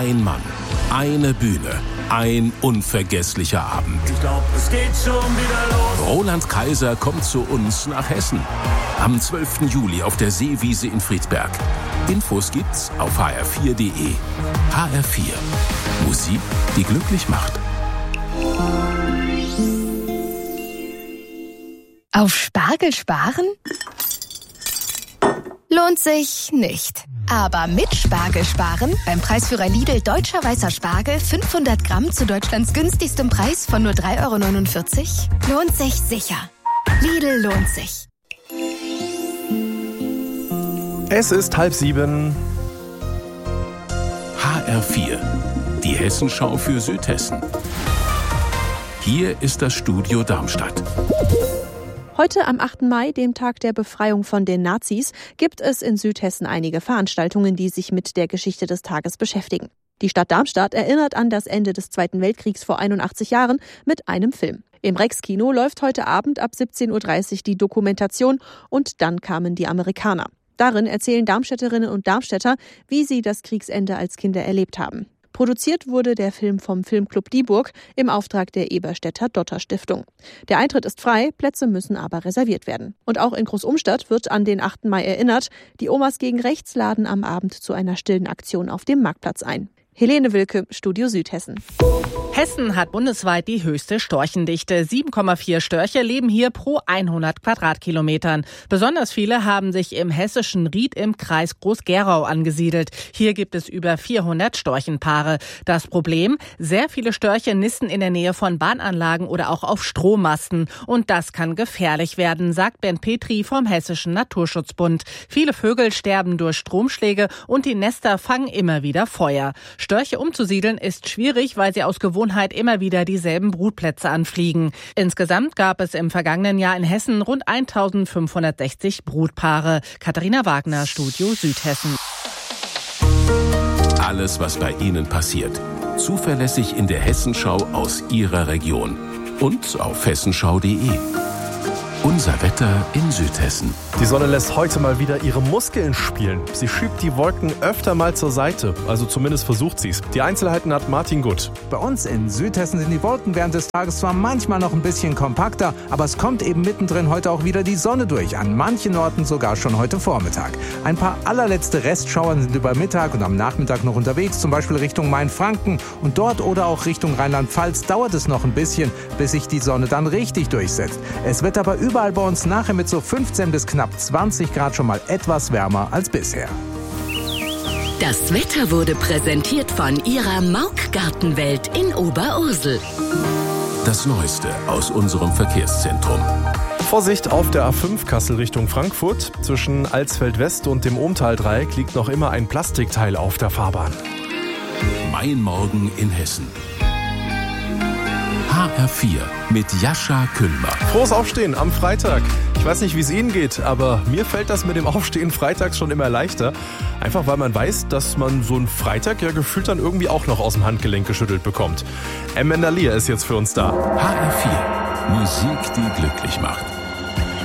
Ein Mann, eine Bühne, ein unvergesslicher Abend. Ich glaub, es geht schon wieder los. Roland Kaiser kommt zu uns nach Hessen. Am 12. Juli auf der Seewiese in Friedberg. Infos gibt's auf hr4.de. HR4. Musik, die glücklich macht. Auf Spargel sparen? Lohnt sich nicht. Aber mit Spargel sparen, beim Preisführer Lidl Deutscher Weißer Spargel 500 Gramm zu Deutschlands günstigstem Preis von nur 3,49 €, lohnt sich sicher. Lidl lohnt sich. Es ist 6:30. HR4. Die Hessenschau für Südhessen. Hier ist das Studio Darmstadt. Heute am 8. Mai, dem Tag der Befreiung von den Nazis, gibt es in Südhessen einige Veranstaltungen, die sich mit der Geschichte des Tages beschäftigen. Die Stadt Darmstadt erinnert an das Ende des Zweiten Weltkriegs vor 81 Jahren mit einem Film. Im Rex-Kino läuft heute Abend ab 17:30 Uhr die Dokumentation Und dann kamen die Amerikaner. Darin erzählen Darmstädterinnen und Darmstädter, wie sie das Kriegsende als Kinder erlebt haben. Produziert wurde der Film vom Filmclub Dieburg im Auftrag der Eberstädter Dotter Stiftung. Der Eintritt ist frei, Plätze müssen aber reserviert werden. Und auch in Großumstadt wird an den 8. Mai erinnert. Die Omas gegen Rechts laden am Abend zu einer stillen Aktion auf dem Marktplatz ein. Helene Wilke, Studio Südhessen. Hessen hat bundesweit die höchste Storchendichte. 7,4 Störche leben hier pro 100 Quadratkilometern. Besonders viele haben sich im hessischen Ried im Kreis Groß-Gerau angesiedelt. Hier gibt es über 400 Storchenpaare. Das Problem? Sehr viele Störche nisten in der Nähe von Bahnanlagen oder auch auf Strommasten. Und das kann gefährlich werden, sagt Bernd Petri vom Hessischen Naturschutzbund. Viele Vögel sterben durch Stromschläge und die Nester fangen immer wieder Feuer. Störche umzusiedeln ist schwierig, weil sie aus Gewohnheit immer wieder dieselben Brutplätze anfliegen. Insgesamt gab es im vergangenen Jahr in Hessen rund 1560 Brutpaare. Katharina Wagner, Studio Südhessen. Alles, was bei Ihnen passiert. Zuverlässig in der Hessenschau aus Ihrer Region. Und auf hessenschau.de. Unser Wetter in Südhessen. Die Sonne lässt heute mal wieder ihre Muskeln spielen. Sie schiebt die Wolken öfter mal zur Seite. Also zumindest versucht sie es. Die Einzelheiten hat Martin Gutt. Bei uns in Südhessen sind die Wolken während des Tages zwar manchmal noch ein bisschen kompakter, aber es kommt eben mittendrin heute auch wieder die Sonne durch. An manchen Orten sogar schon heute Vormittag. Ein paar allerletzte Restschauer sind über Mittag und am Nachmittag noch unterwegs, zum Beispiel Richtung Mainfranken. Und dort oder auch Richtung Rheinland-Pfalz dauert es noch ein bisschen, bis sich die Sonne dann richtig durchsetzt. Es wird aber überall bei uns nachher mit so 15 bis knapp 20 Grad schon mal etwas wärmer als bisher. Das Wetter wurde präsentiert von Ihrer Mauk-Gartenwelt in Oberursel. Das Neueste aus unserem Verkehrszentrum. Vorsicht auf der A5 Kassel Richtung Frankfurt. Zwischen Alsfeld West und dem Ohmtal-Dreieck liegt noch immer ein Plastikteil auf der Fahrbahn. Mein Morgen in Hessen. HR4 mit Jascha Kühlmer. Frohes Aufstehen am Freitag. Ich weiß nicht, wie es Ihnen geht, aber mir fällt das mit dem Aufstehen freitags schon immer leichter. Einfach weil man weiß, dass man so einen Freitag ja gefühlt dann irgendwie auch noch aus dem Handgelenk geschüttelt bekommt. Amanda Lear ist jetzt für uns da. HR4. Musik, die glücklich macht.